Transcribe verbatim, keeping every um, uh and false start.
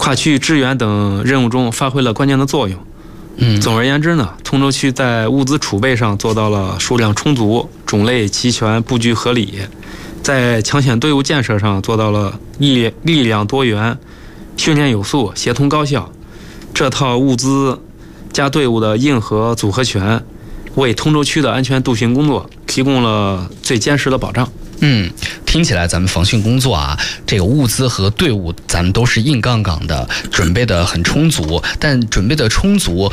跨区域支援等任务中发挥了关键的作用。 嗯， 总而言之呢，通州区在物资储备上做到了数量充足、种类齐全、布局合理；在抢险队伍建设上做到了力力量多元、训练有素、协同高效。这套物资加队伍的硬核组合拳，为通州区的安全渡汛工作提供了最坚实的保障。 嗯，听起来咱们防汛工作啊，这个物资和队伍咱们都是硬杠杠的，准备的很充足，但准备的充足